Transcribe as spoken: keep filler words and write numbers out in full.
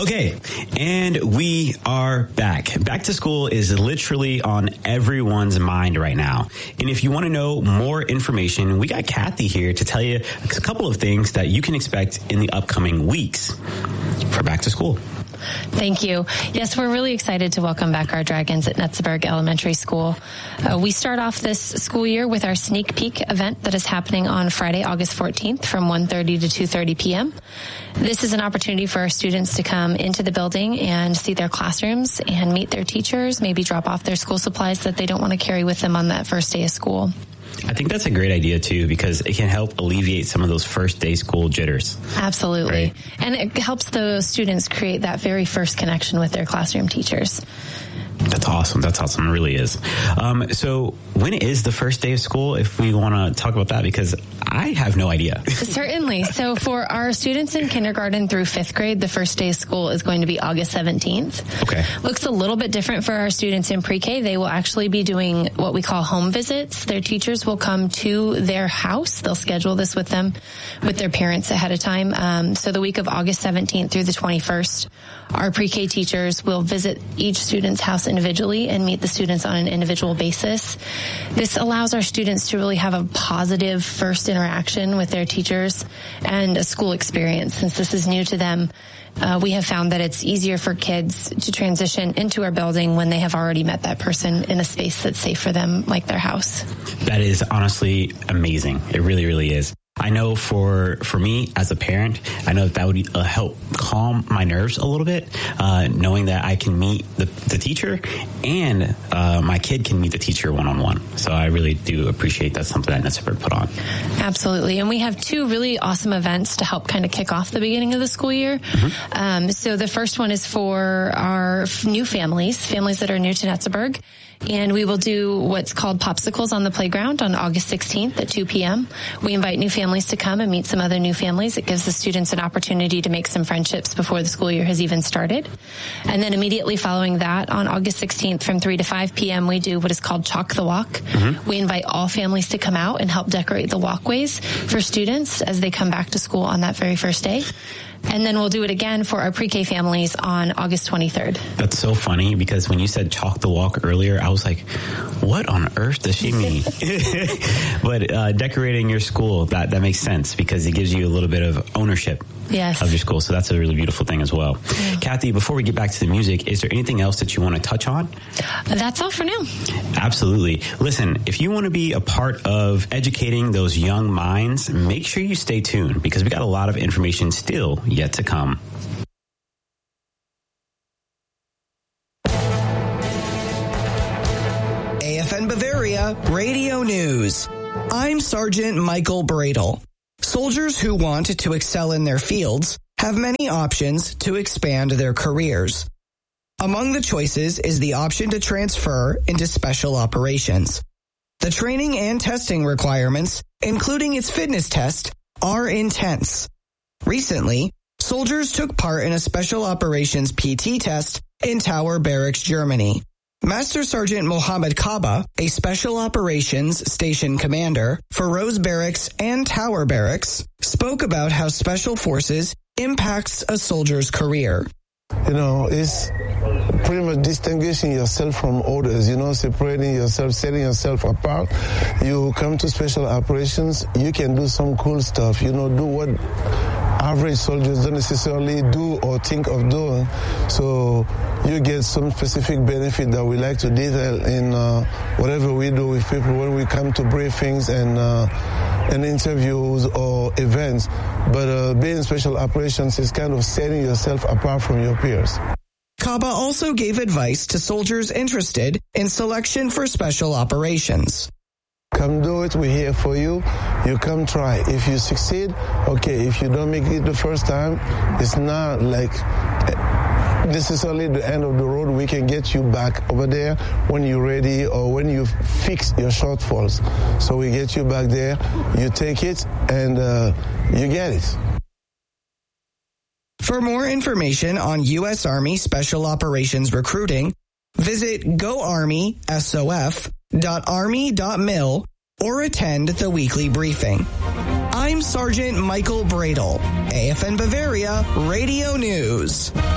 Okay, and we are back. Back to school is literally on everyone's mind right now. And if you want to know more information, we got Kathy here to tell you a couple of things that you can expect in the upcoming weeks for back to school. Thank you. Yes, we're really excited to welcome back our Dragons at Netzeburg Elementary School. Uh, we start off this school year with our sneak peek event that is happening on Friday, August fourteenth from one thirty to two thirty p.m. This is an opportunity for our students to come into the building and see their classrooms and meet their teachers, maybe drop off their school supplies that they don't want to carry with them on that first day of school. I think that's a great idea, too, because it can help alleviate some of those first day school jitters. Absolutely. Right? And it helps the students create that very first connection with their classroom teachers. That's awesome. That's awesome. It really is. Um, so when is the first day of school, if we want to talk about that? Because I have no idea. Certainly. So for our students in kindergarten through fifth grade, the first day of school is going to be August seventeenth. Okay. Looks a little bit different for our students in pre-K. They will actually be doing what we call home visits. Their teachers will come to their house. They'll schedule this with them, with their parents ahead of time. Um, so the week of August seventeenth through the twenty-first, our pre-K teachers will visit each student's house individually and meet the students on an individual basis. This allows our students to really have a positive first interaction with their teachers and a school experience. Since this is new to them, uh, we have found that it's easier for kids to transition into our building when they have already met that person in a space that's safe for them, like their house. That is honestly amazing. It really, really is. I know for for me as a parent, I know that, that would uh, help calm my nerves a little bit, uh, knowing that I can meet the, the teacher and uh, my kid can meet the teacher one-on-one. So I really do appreciate that's something that Netzeburg put on. Absolutely. And we have two really awesome events to help kind of kick off the beginning of the school year. Mm-hmm. Um, so the first one is for our new families, families that are new to Netzeburg. And we will do what's called Popsicles on the Playground on August sixteenth at two p.m. We invite new families to come and meet some other new families. It gives the students an opportunity to make some friendships before the school year has even started. And then immediately following that, on August sixteenth from three to five p.m., we do what is called Chalk the Walk. Mm-hmm. We invite all families to come out and help decorate the walkways for students as they come back to school on that very first day. And then we'll do it again for our pre-K families on August twenty-third. That's so funny because when you said Chalk the Walk earlier, I was like, what on earth does she mean? But uh, decorating your school, that, that makes sense because it gives you a little bit of ownership yes. of your school. So that's a really beautiful thing as well. Yeah. Kathy, before we get back to the music, is there anything else that you want to touch on? That's all for now. Absolutely. Listen, if you want to be a part of educating those young minds, make sure you stay tuned because we got a lot of information still yet to come. A F N Bavaria Radio News. I'm Sergeant Michael Bradle. Soldiers who want to excel in their fields have many options to expand their careers. Among the choices is the option to transfer into special operations. The training and testing requirements, including its fitness test, are intense. Recently, soldiers took part in a special operations P T test in Tower Barracks, Germany. Master Sergeant Mohammed Kaba, a special operations station commander for Rose Barracks and Tower Barracks, spoke about how special forces impacts a soldier's career. You know, it's pretty much distinguishing yourself from others, you know, separating yourself, setting yourself apart. You come to special operations, you can do some cool stuff, you know, do what average soldiers don't necessarily do or think of doing. So you get some specific benefit that we like to detail in uh, whatever we do with people when we come to briefings and uh, and interviews or events. But uh, being in special operations is kind of setting yourself apart from your peers. Kaba also gave advice to soldiers interested in selection for special operations. Come do it, we're here for you. You come try. If you succeed, okay. If you don't make it the first time, it's not like necessarily the end of the road. We can get you back over there when you're ready or when you fix your shortfalls. So we get you back there, you take it, and uh, you get it. For more information on U S Army Special Operations recruiting, visit go army sof dot army dot mil or attend the weekly briefing. I'm Sergeant Michael Bradle, A F N Bavaria Radio News.